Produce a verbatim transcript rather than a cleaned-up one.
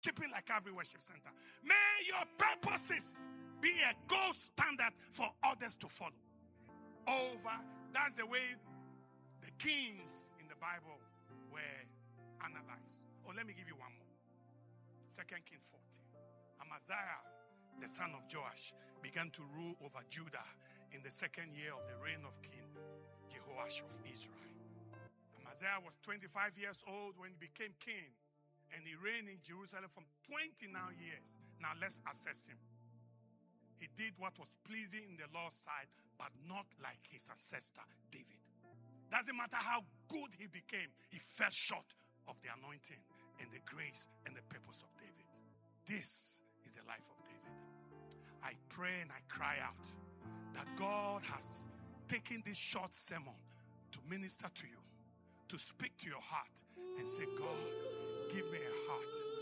Worshiping like Calvary Worship Center. May your purposes be a gold standard for others to follow. Over, that's the way the kings in the Bible were analyzed. Oh, let me give you one more. Second Kings fourteen. Amaziah, the son of Joash, began to rule over Judah in the second year of the reign of King Jehoash of Israel. Amaziah was twenty-five years old when he became king, and he reigned in Jerusalem for twenty-nine years. Now let's assess him. He did what was pleasing in the Lord's sight, but not like his ancestor David. Doesn't matter how good he became, he fell short of the anointing and the grace and the purpose of David. This is the life of David. I pray and I cry out that God has taken this short sermon to minister to you, to speak to your heart and say, God, give me a heart